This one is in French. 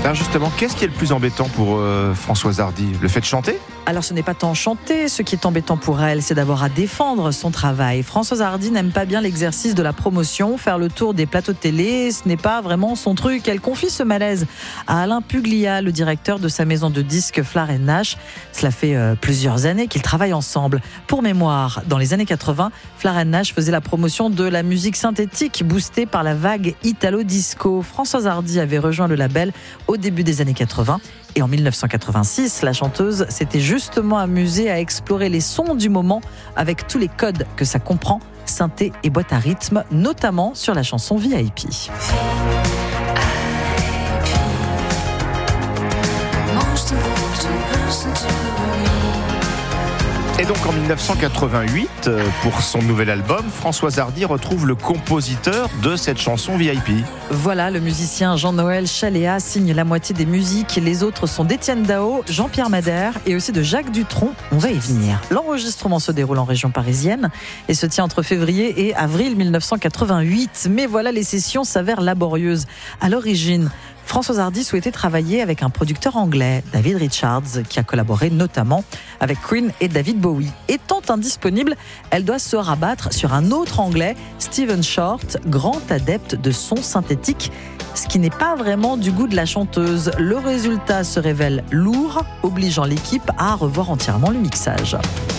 Alors justement, qu'est-ce qui est le plus embêtant pour Françoise Hardy ? Le fait de chanter ? Alors ce n'est pas tant chanter, ce qui est embêtant pour elle, c'est d'avoir à défendre son travail. Françoise Hardy n'aime pas bien l'exercice de la promotion, faire le tour des plateaux de télé, ce n'est pas vraiment son truc. Elle confie ce malaise à Alain Puglia, le directeur de sa maison de disques Flar & Nash. Cela fait plusieurs années qu'ils travaillent ensemble. Pour mémoire, dans les années 80, Flar & Nash faisait la promotion de la musique synthétique boostée par la vague Italo-Disco. Françoise Hardy avait rejoint le label au début des années 80. Et en 1986, la chanteuse s'était justement amusée à explorer les sons du moment avec tous les codes que ça comprend, synthé et boîte à rythme, notamment sur la chanson VIP. Et donc en 1988, pour son nouvel album, Françoise Hardy retrouve le compositeur de cette chanson VIP. Voilà, le musicien Jean-Noël Chaléa signe la moitié des musiques. Les autres sont d'Étienne Dao, Jean-Pierre Madère et aussi de Jacques Dutronc. On va y venir. L'enregistrement se déroule en région parisienne et se tient entre février et avril 1988. Mais voilà, les sessions s'avèrent laborieuses. À l'origine, Françoise Hardy souhaitait travailler avec un producteur anglais, David Richards, qui a collaboré notamment avec Queen et David Bowie. Étant indisponible, elle doit se rabattre sur un autre anglais, Stephen Short, grand adepte de sons synthétiques, ce qui n'est pas vraiment du goût de la chanteuse. Le résultat se révèle lourd, obligeant l'équipe à revoir entièrement le mixage.